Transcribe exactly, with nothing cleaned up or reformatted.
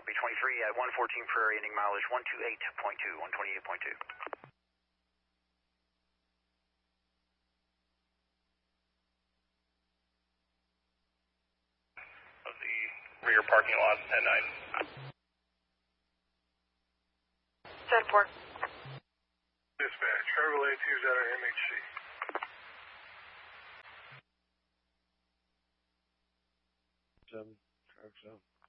Copy twenty-three at one fourteen Prairie, ending mileage one twenty-eight point two, one twenty-eight point two. Of the rear parking lot at night. ten four. Dispatch, Chevrolet two Zeta M H C. Seven, track seven.